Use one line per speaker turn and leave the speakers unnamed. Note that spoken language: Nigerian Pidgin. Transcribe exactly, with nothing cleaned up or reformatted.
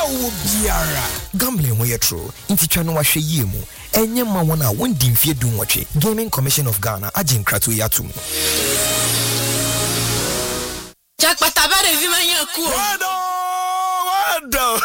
wo biara. Gambling ho yɛ true. Inti twa no wahwɛ yie mu. Enye ma wona wondi mfie du nwɔtwe. Gaming Commission of Ghana agye nkrato yatum.
Jack Patabare vi manya ku.
Wado, wado.